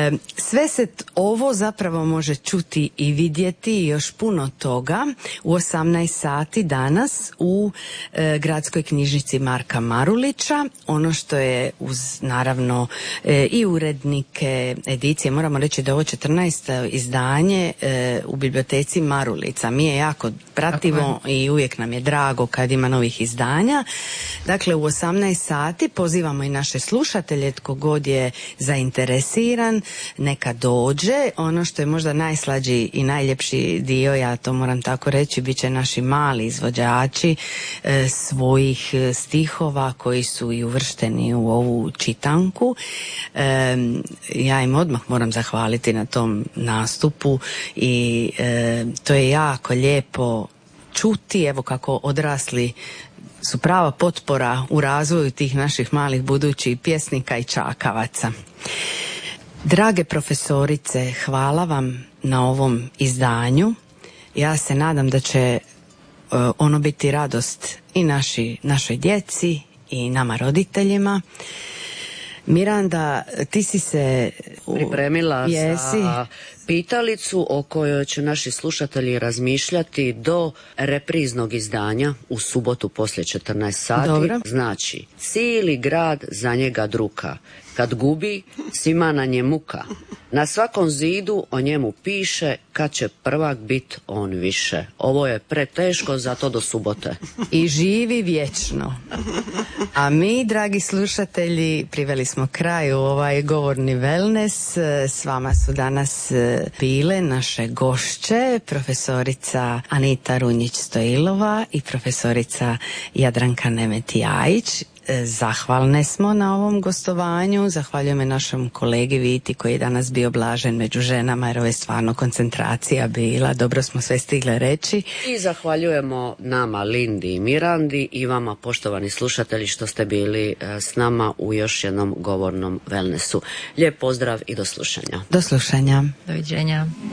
Sve se ovo zapravo može čuti i vidjeti i još puno toga u 18 sati danas u Gradskoj knjižnici Marka Marulića. Ono što je uz naravno i urednike edicije, moramo reći da je ovo 14. izdanje u biblioteci Marulica. Mi je jako pratimo i uvijek nam je drago kad ima novih izdanja. Dakle, u 18 sati pozivamo i naše slušatelje, tko god je zainteresiran, neka dođe. Ono što je možda najslađi i najljepši dio, ja to moram tako reći, bit će naši mali izvođači svojih stihova koji su i uvršteni u ovu čitanku. Ja im odmah moram zahvaliti na tom nastupu i to je jako lijepo čuti, evo kako odrasli su prava potpora u razvoju tih naših malih budućih pjesnika i čakavaca. Drage profesorice, hvala vam na ovom izdanju. Ja se nadam da će ono biti radost i našoj djeci i nama roditeljima. Miranda, ti si se pripremila za pitalicu o kojoj će naši slušatelji razmišljati do repriznog izdanja u subotu poslije 14 sati. Dobro. Znači, cijeli grad za njega druka. Kad gubi, svima na nje muka. Na svakom zidu o njemu piše kad će prvak bit on više. Ovo je preteško, zato do subote. I živi vječno. A mi, dragi slušatelji, priveli smo kraju ovaj govorni wellness. S vama su danas bile naše gošće, profesorica Anita Runjić-Stojilova i profesorica Jadranka Nemetijajić. Zahvalne smo na ovom gostovanju. Zahvaljujem našem kolegi Viti koji je danas bio blažen među ženama, jer ovo je stvarno koncentracija bila. Dobro smo sve stigle reći. I zahvaljujemo nama, Lindi i Mirandi, i vama, poštovani slušatelji, što ste bili s nama u još jednom govornom wellnessu. Lijep pozdrav i do slušanja. Do slušanja. Doviđenja.